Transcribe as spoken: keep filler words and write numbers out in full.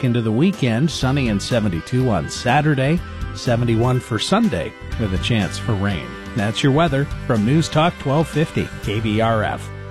back into the weekend. Sunny and seventy-two on Saturday, seventy-one for Sunday with a chance for rain. That's your weather from News Talk twelve fifty K B R F.